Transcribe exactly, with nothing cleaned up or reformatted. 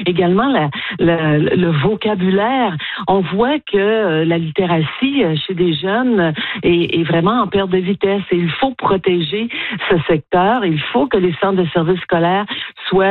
également la, la, le vocabulaire. On voit que euh, la littératie euh, chez des jeunes est, est vraiment en perte de vitesse et il faut protéger ce secteur. Il faut que les centres de services scolaires soient